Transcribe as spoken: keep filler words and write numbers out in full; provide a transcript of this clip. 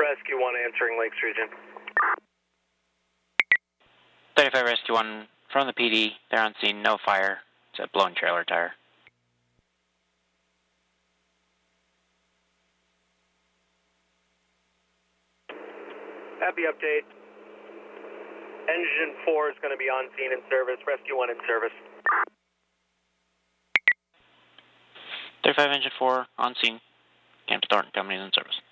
Rescue one answering Lakes Region. thirty-five Rescue one from the P D. They're on scene, no fire. It's a blown trailer tire. Happy update. Engine four is going to be on scene in service. Rescue one in service. thirty-five Engine four on scene. Camp Thornton Company in service.